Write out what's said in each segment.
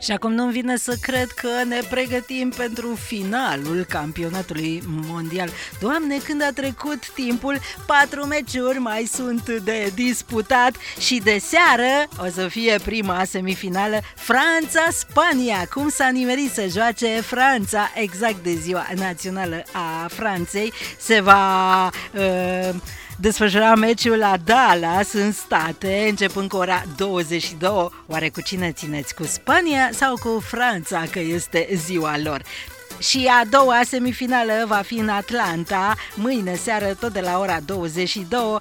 Și acum nu-mi vine să cred că ne pregătim pentru finalul campionatului mondial. Doamne, când a trecut timpul, 4 meciuri mai sunt de disputat și de seară o să fie prima semifinală Franța-Spania. Cum s-a nimerit să joace Franța exact de ziua națională a Franței? Se va desfășura meciul la Dallas, în state, începând cu ora 22. Oare cu cine țineți? Cu Spania sau cu Franța, că este ziua lor? Și a doua semifinală va fi în Atlanta, mâine seară, tot de la ora 22,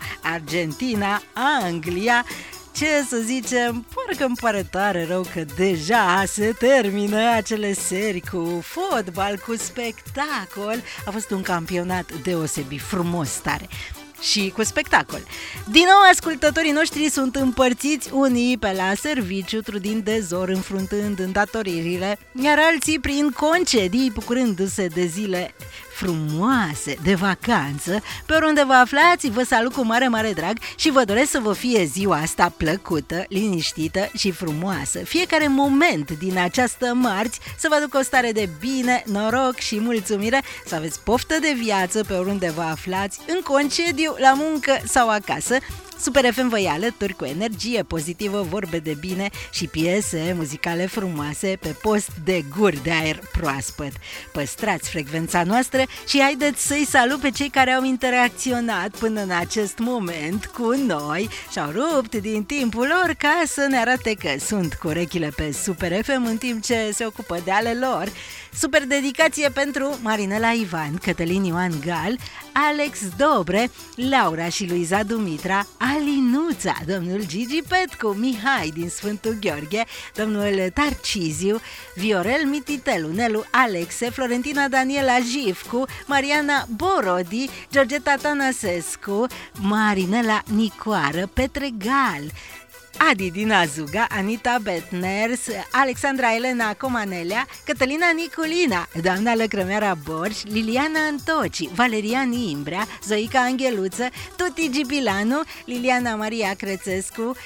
Argentina-Anglia. Ce să zicem, parcă îmi pare tare rău că deja se termină acele serii cu fotbal, cu spectacol. A fost un campionat deosebit frumos, tare și cu spectacol. Din nou, ascultătorii noștri sunt împărțiți, unii pe la serviciu, trudind de zor, înfruntând îndatoririle, iar alții prin concedii, bucurându-se de zile frumoase de vacanță. Pe oriunde vă aflați, vă salut cu mare, mare drag și vă doresc să vă fie ziua asta plăcută, liniștită și frumoasă. Fiecare moment din această marți să vă aducă o stare de bine, noroc și mulțumire, să aveți poftă de viață pe oriunde vă aflați, în concediu, la muncă sau acasă. Super FM vă ia alături cu energie pozitivă, vorbe de bine și piese muzicale frumoase pe post de guri de aer proaspăt. Păstrați frecvența noastră și haideți să-i salut pe cei care au interacționat până în acest moment cu noi și au rupt din timpul lor ca să ne arate că sunt cu urechile pe Super FM în timp ce se ocupă de ale lor. Super dedicație pentru Marinela Ivan, Cătălin Ioan Gal, Alex Dobre, Laura și Luiza Dumitra, Alinuța, domnul Gigi Petcu, Mihai din Sfântul Gheorghe, domnul Tarciziu, Viorel Mititelu, Nelu Alexe, Florentina Daniela Jifcu, Mariana Borodi, Georgeta Tănăsescu, Marinela Nicoară, Petre Gal, Adi din Azuga, Anita Betners, Alexandra Elena Comanelea, Cătălina Niculina, doamna Lăcrămeara Borș, Liliana Antoci, Valerian Imbrea, Zoica Angheluță, Tuti Gibilanu, Liliana Maria Crețescu,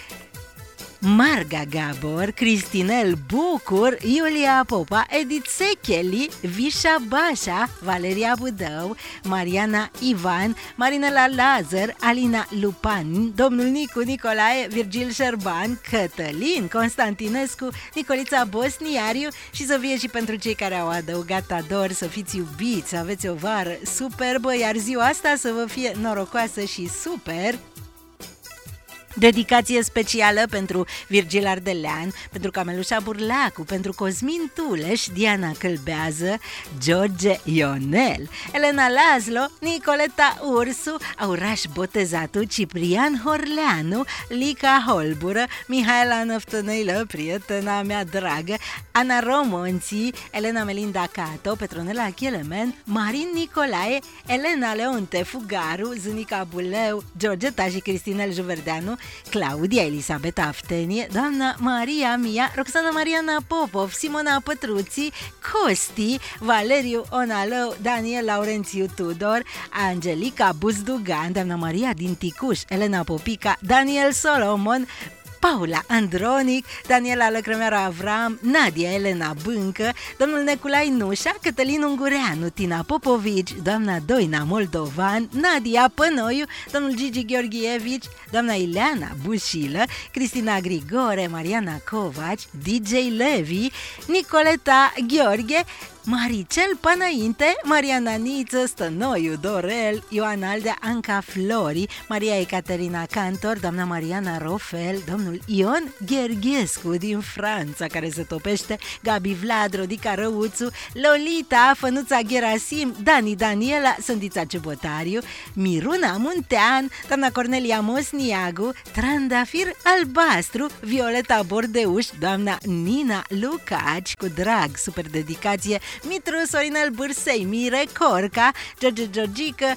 Marga Gabor, Cristinel Bucur, Iulia Popa, Edith Secheli, Vișa Bașa, Valeria Budău, Mariana Ivan, Marinela Lazar, Alina Lupan, domnul Nicu Nicolae, Virgil Șerban, Cătălin Constantinescu, Nicolița Bosniariu și să fie și pentru cei care au adăugat ador, să fiți iubiți, să aveți o vară superbă, iar ziua asta să vă fie norocoasă și super. Dedicație specială pentru Virgil Ardelean, pentru Camelușa Burlacu, pentru Cosmin Tuleș, Diana Călbează, George Ionel, Elena Lazlo, Nicoleta Ursu, Auraș Botezatu, Ciprian Horleanu, Lica Holbură, Mihaela Năftănăilă, prietena mea dragă, Ana Romonții, Elena Melinda Cato, Petronela Chelemen, Marin Nicolae, Elena Leonte Fugaru, Zânica Buleu, Georgeta și Cristinel Juverdeanu, Claudia Elisabeta Aftenie, doamna Maria Mia, Roxana Mariana Popov, Simona Pătruții, Costi, Valeriu Onalău, Daniel Laurențiu Tudor, Angelica Buzdugan, doamna Maria din Ticuș, Elena Popica, Daniel Solomon, Paula Andronic, Daniela Lăcrămeara Avram, Nadia Elena Bâncă, domnul Neculai Nușa, Cătălin Ungureanu, Tina Popovici, doamna Doina Moldovan, Nadia Pănoiu, domnul Gigi Gheorghievici, doamna Ileana Bușilă, Cristina Grigore, Mariana Covaci, DJ Levi, Nicoleta Gheorghe, Maricel Pănăinte, Mariana Niță, Stănoiu Dorel, Ioan Aldea, Anca Flori, Maria Ecaterina Cantor, doamna Mariana Rofel, domnul Ion Gherghescu din Franța, care se topește, Gabi Vlad, Rodica Răuțu, Lolita, Fănuța Gerasim, Dani Daniela, Sândița Ciubotariu, Miruna Muntean, doamna Cornelia Mosniagu, Trandafir Albastru, Violeta Bordeuș, doamna Nina Lucaci, cu drag, super dedicație, Mitru Sorinel Bârsei, Mire Corca, George Georgică,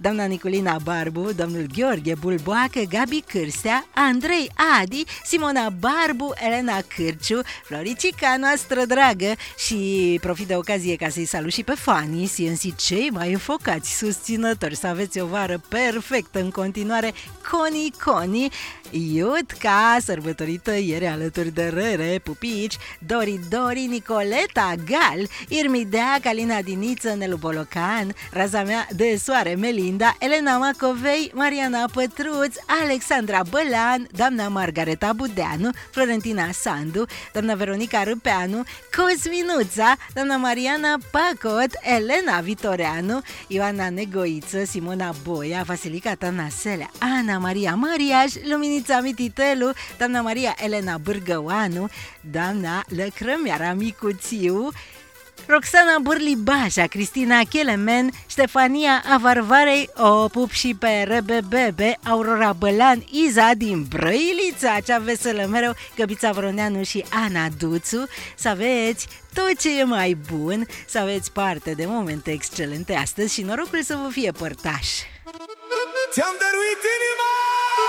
doamna Niculina Barbu, domnul Gheorghe Bulboacă, Gabi Cârstea, Andrei Adi, Simona Barbu, Elena Cârciu, Floricica noastră dragă și profit de ocazie ca să-i salut și pe fanii, CNC, cei mai înfocați susținători. Să aveți o vară perfectă în continuare. Coni, Iutca, sărbătorită ieri alături de Rere, Pupici, Dori, Nicoleta Gal, Irmidea, Calina Diniță, Nelu Bolocan, raza mea de soare Melinda, Elena Macovei, Mariana Pătruț, Alexandra Bălan, doamna Margareta Budeanu, Florentina Sandu, doamna Veronica Râpeanu, Cosminuța, doamna Mariana Pacot, Elena Vitoreanu, Ioana Negoiță, Simona Boia, Vasilica Tanaselea, Ana Maria Mariaș, Luminița Mititelu, doamna Maria Elena Bârgăoanu, doamna Lăcrămiara Micuțiu, Roxana Burlibașa, Cristina Chelemen, Ștefania Avarvarei, o pup și pe Rebe Bebe, Aurora Bălan, Iza din Brăilița, cea veselă mereu, Găbița Vroneanu și Ana Duțu. Să aveți tot ce e mai bun, să aveți parte de momente excelente astăzi și norocul să vă fie părtaș. Ți-am dăruit inima!